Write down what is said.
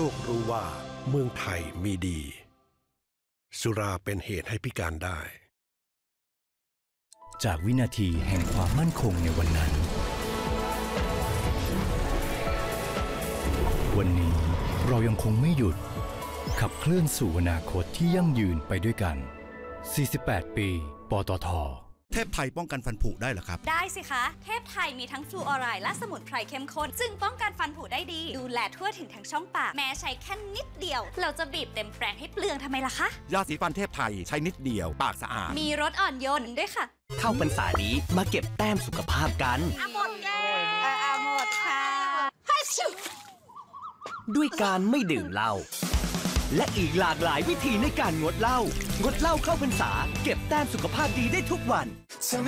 กรู้ว่าเมืองไทยมีดี สุราเป็นเหตุให้พิการได้จากวินาทีแห่งความมั่นคงในวันนั้น วันนี้เรายังคงไม่หยุดขับเคลื่อนสู่อนาคตที่ยั่งยืนไปด้วยกัน 48 ปี ปตท. เทพไทยป้องกันฟันผุได้เหรอครับได้สิคะเทพไทยมีทั้งฟลูออไรด์และสมุนไพรเข้มข้นซึ่งป้องกันฟันผุได้ดีดูแลทั่วถึงทั้งช่องปากแม้ใช้แค่นิดเดียวเราจะบีบเต็มแปรงให้เปลืองทำไมล่ะคะยาสีฟันเทพไทยใช้นิดเดียวปากสะอาดมีรสอ่อนโยนด้วยค่ะเข้าพรรษานี้มาเก็บแต้มสุขภาพกันหมดแก้หมดค่ะด้วยการไม่ดื่มเหล้าและอีกหลากหลายวิธีในการงดเหล้าเข้าพรรษาเก็บแต้มสุขภาพดีได้ทุกวัน